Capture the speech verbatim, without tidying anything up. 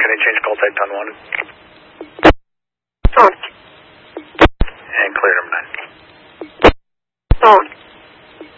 any change call type to unwanted. Phone. And clear number nine. Phone.